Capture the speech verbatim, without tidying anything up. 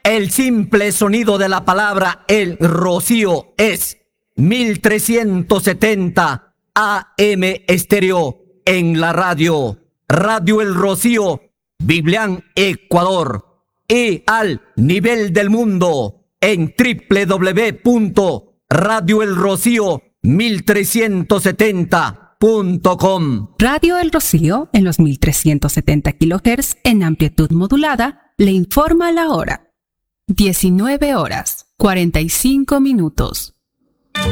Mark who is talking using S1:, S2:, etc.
S1: El simple sonido de la palabra El Rocío es mil trescientos setenta A M estéreo en la radio. Radio El Rocío, Biblián, Ecuador. Y al nivel del mundo en doble u doble u doble u punto radio el rocío mil trescientos setenta punto com.
S2: Radio El Rocío, en los mil trescientos setenta kilohertz en amplitud modulada, le informa la hora. diecinueve horas, cuarenta y cinco minutos.